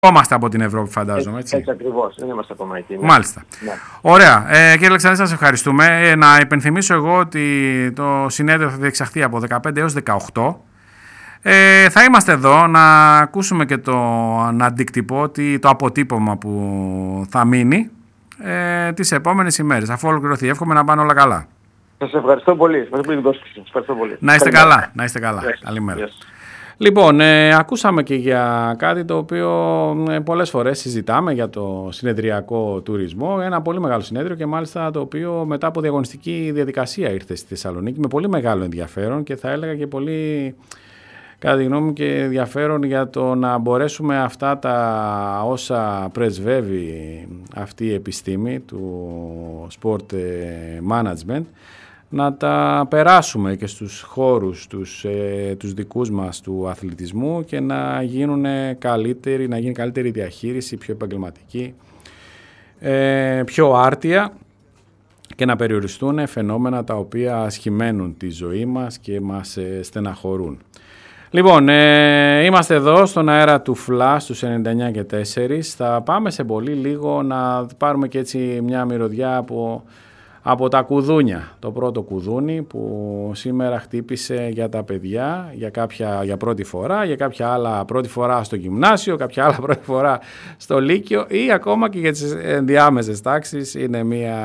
Είμαστε από την Ευρώπη, φαντάζομαι. Έτσι ακριβώς. Δεν είμαστε ακόμα εκεί. Ναι. Μάλιστα. Ναι. Ωραία. Κύριε Αλεξανδρή, σας ευχαριστούμε. Να υπενθυμίσω εγώ ότι το συνέδριο θα διεξαχθεί από 15 έως 18. Θα είμαστε εδώ να ακούσουμε και τον αντίκτυπο, το αποτύπωμα που θα μείνει τις επόμενες ημέρες, αφού ολοκληρωθεί. Εύχομαι να πάνε όλα καλά. Σας ευχαριστώ πολύ. Ευχαριστώ πολύ. Να είστε καλά. Να είστε καλά. Καλημέρα. Λοιπόν, ακούσαμε και για κάτι το οποίο πολλές φορές συζητάμε για το συνεδριακό τουρισμό. Ένα πολύ μεγάλο συνέδριο και μάλιστα το οποίο μετά από διαγωνιστική διαδικασία ήρθε στη Θεσσαλονίκη με πολύ μεγάλο ενδιαφέρον και θα έλεγα και πολύ, κατά τη γνώμη μου, και ενδιαφέρον για το να μπορέσουμε αυτά τα όσα πρεσβεύει αυτή η επιστήμη του sport management να τα περάσουμε και στους χώρους τους δικούς μας του αθλητισμού και να γίνει καλύτερη διαχείριση, πιο επαγγελματική, πιο άρτια και να περιοριστούν φαινόμενα τα οποία σχημαίνουν τη ζωή μας και μας στεναχωρούν. Λοιπόν, είμαστε εδώ στον αέρα του Flash στους 99 και 4. Θα πάμε σε πολύ λίγο να πάρουμε και έτσι μια μυρωδιά από τα κουδούνια. Το πρώτο κουδούνι που σήμερα χτύπησε για τα παιδιά, για πρώτη φορά, για κάποια άλλα πρώτη φορά στο γυμνάσιο, κάποια άλλα πρώτη φορά στο λύκειο ή ακόμα και για τις ενδιάμεσες τάξεις. Είναι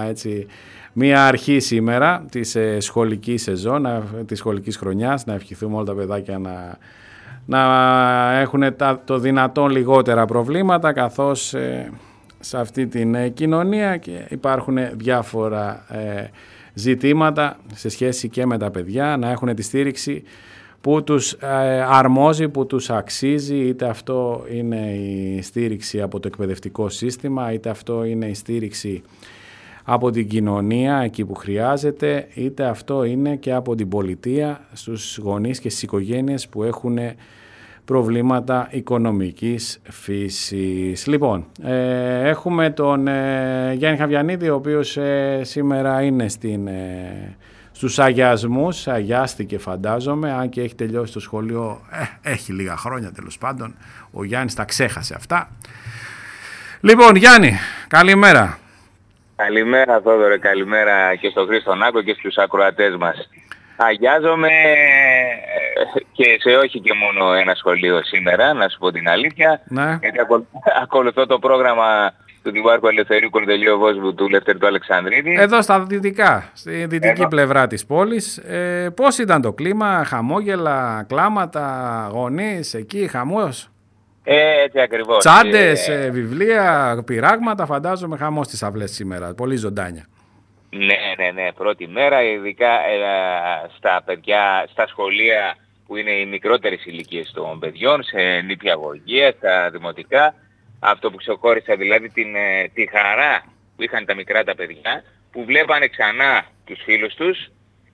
μια αρχή σήμερα της σχολικής σεζόν, της σχολικής χρονιάς. Να ευχηθούμε όλα τα παιδάκια να έχουν το δυνατόν λιγότερα προβλήματα, καθώς σε αυτή την κοινωνία και υπάρχουν διάφορα ζητήματα σε σχέση και με τα παιδιά, να έχουν τη στήριξη που τους αρμόζει, που τους αξίζει, είτε αυτό είναι η στήριξη από το εκπαιδευτικό σύστημα, είτε αυτό είναι η στήριξη από την κοινωνία εκεί που χρειάζεται, είτε αυτό είναι και από την πολιτεία στους γονείς και στις οικογένειες που έχουν προβλήματα οικονομικής φύσης. Λοιπόν, έχουμε τον Γιάννη Χαβιανίδη, ο οποίος σήμερα είναι στους αγιασμούς, αγιάστηκε φαντάζομαι, αν και έχει τελειώσει το σχολείο, έχει λίγα χρόνια τέλος πάντων, ο Γιάννης τα ξέχασε αυτά. Λοιπόν, Γιάννη, καλημέρα. Καλημέρα Θόδωρε, καλημέρα και στον Χρήστο Νάκο και στους ακροατές μας. Αγιάζομαι και σε όχι και μόνο ένα σχολείο σήμερα, να σου πω την αλήθεια, ναι. Γιατί ακολουθώ το πρόγραμμα του Δημάρχου Ελευθερίου Κορδελίου Ευόσμου του Λευτέρη του Αλεξανδρίδη. Εδώ στα δυτικά, στη δυτική πλευρά της πόλης. Πώς ήταν το κλίμα, χαμόγελα, κλάματα, γονείς, εκεί χαμός? Έτσι ακριβώς. Τσάντες, βιβλία, πειράγματα, φαντάζομαι χαμός στις αυλές σήμερα, πολύ ζωντάνια. Ναι, πρώτη μέρα, ειδικά στα παιδιά, στα σχολεία που είναι οι μικρότερες ηλικίες των παιδιών, σε νηπιαγωγεία, στα δημοτικά. Αυτό που ξεχώρισα δηλαδή τη χαρά που είχαν τα μικρά τα παιδιά, που βλέπανε ξανά τους φίλους τους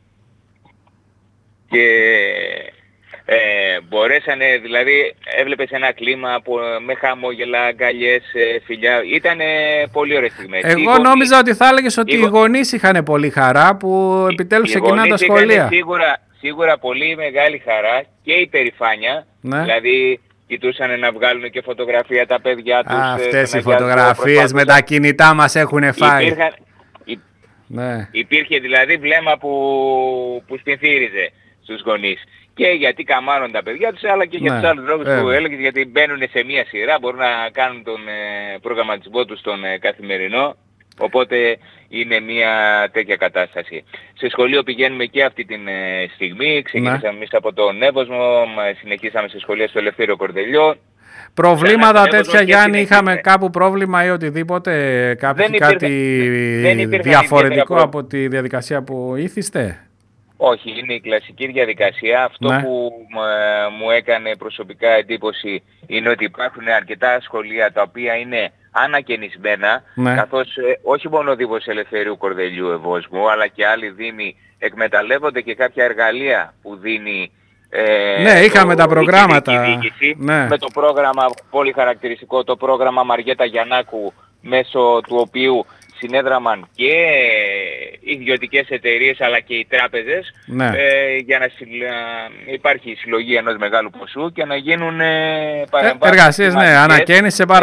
και μπορέσανε, δηλαδή έβλεπες ένα κλίμα με χαμόγελα, αγκαλιές, φιλιά. Ήτανε πολύ ωραίες στιγμές. Εγώ νόμιζα ότι θα έλεγες ότι οι γονείς είχαν πολύ χαρά που επιτέλους ξεκινάνε τα σχολεία. Σίγουρα πολύ μεγάλη χαρά και υπερηφάνεια. Ναι. Δηλαδή κοιτούσαν να βγάλουν και φωτογραφία τα παιδιά τους. Αυτές οι φωτογραφίες με τα κινητά μας έχουν φάει. Ναι. Υπήρχε δηλαδή βλέμμα που σπινθύριζε στους γονείς. Και γιατί καμάρουν τα παιδιά τους, αλλά και για τους άλλους λόγους που έλεγες, γιατί μπαίνουν σε μία σειρά, μπορούν να κάνουν τον προγραμματισμό τους τον καθημερινό, οπότε είναι μία τέτοια κατάσταση. Σε σχολείο πηγαίνουμε και αυτή τη στιγμή, ξεκινήσαμε εμείς από τον Εύωσμο, συνεχίσαμε σε σχολεία στο Ελευθέριο Κορδελιό. Προβλήματα τέτοια, Γιάννη, είχαμε κάπου πρόβλημα ή οτιδήποτε, κάτι διαφορετικό από τη διαδικασία που ήθιστε? Όχι, είναι η κλασική διαδικασία. Αυτό που μου έκανε προσωπικά εντύπωση είναι ότι υπάρχουν αρκετά σχολεία τα οποία είναι ανακαινισμένα, καθώς όχι μόνο ο Δήμος Ελευθερίου Κορδελιού Ευόσμου, αλλά και άλλοι δήμοι εκμεταλλεύονται και κάποια εργαλεία που δίνει είχαμε τα προγράμματα. Με το πρόγραμμα πολύ χαρακτηριστικό, το πρόγραμμα Μαριέτα Γιαννάκου, μέσω του οποίου συνέδραμαν και ιδιωτικές εταιρείες αλλά και οι τράπεζες, για να υπάρχει η συλλογή ενός μεγάλου ποσού και να γίνουν παρεμβάσεις. Εργασίες, ανακαίνιση σε